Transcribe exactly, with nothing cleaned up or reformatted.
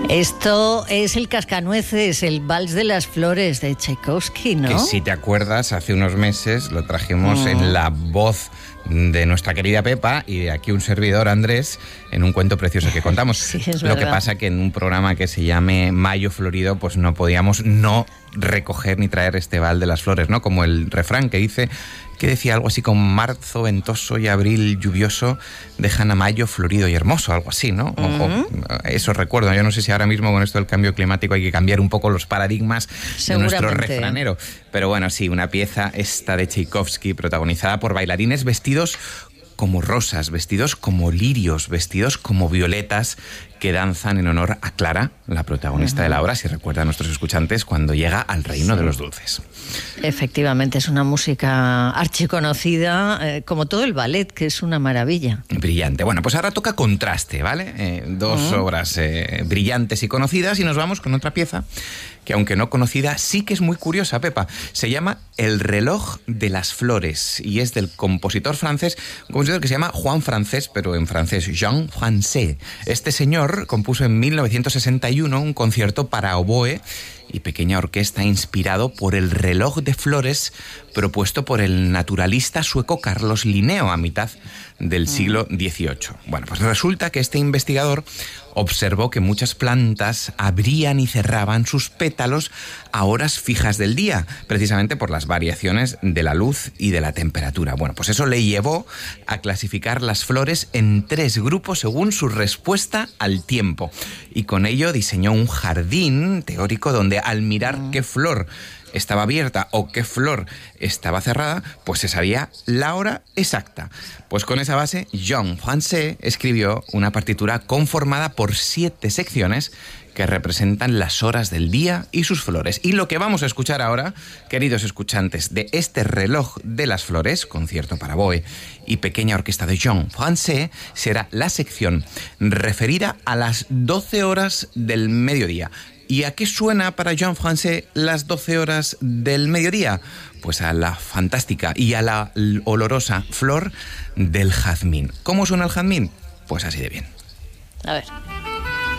Esto es el Cascanueces, el Vals de las Flores de Tchaikovsky, ¿no? Que si te acuerdas, hace unos meses lo trajimos mm. en la voz de nuestra querida Pepa y de aquí un servidor, Andrés, en un cuento precioso que contamos. Sí, es Lo verdad. que pasa que en un programa que se llame Mayo Florido, pues no podíamos no recoger ni traer este Vals de las Flores, ¿no? Como el refrán que dice, que decía algo así como marzo ventoso y abril lluvioso dejan a mayo florido y hermoso, algo así, ¿no? Uh-huh. O, o, eso recuerdo. Yo no sé si ahora mismo con esto del cambio climático hay que cambiar un poco los paradigmas de nuestro refranero. Pero bueno, sí, una pieza esta de Tchaikovsky protagonizada por bailarines vestidos como rosas, vestidos como lirios, vestidos como violetas, que danzan en honor a Clara, la protagonista uh-huh. de la obra, si recuerdan a nuestros escuchantes, cuando llega al reino sí. de los dulces. Efectivamente, es una música archiconocida, eh, como todo el ballet, que es una maravilla. Brillante. Bueno, pues ahora toca contraste, ¿vale? Eh, dos uh-huh. obras eh, brillantes y conocidas, y nos vamos con otra pieza que, aunque no conocida, sí que es muy curiosa, Pepa. Se llama El reloj de las flores y es del compositor francés, un compositor que se llama Juan Francés, pero en francés, Jean Francés. Este señor compuso en mil novecientos sesenta y uno un concierto para oboe y pequeña orquesta inspirado por el reloj de flores propuesto por el naturalista sueco Carlos Linneo a mitad del siglo dieciocho. Bueno, pues resulta que este investigador observó que muchas plantas abrían y cerraban sus pétalos a horas fijas del día, precisamente por las variaciones de la luz y de la temperatura. Bueno, pues eso le llevó a clasificar las flores en tres grupos según su respuesta al tiempo. Y con ello diseñó un jardín teórico donde al mirar qué flor estaba abierta o qué flor estaba cerrada, pues se sabía la hora exacta. Pues con esa base, Jean Francés escribió una partitura conformada por siete secciones que representan las horas del día y sus flores. Y lo que vamos a escuchar ahora, queridos escuchantes, de este reloj de las flores, concierto para oboe y pequeña orquesta de Jean Francés, será la sección referida a las doce horas del mediodía. ¿Y a qué suena para Jean Francés las doce horas del mediodía? Pues a la fantástica y a la olorosa flor del jazmín. ¿Cómo suena el jazmín? Pues así de bien. A ver.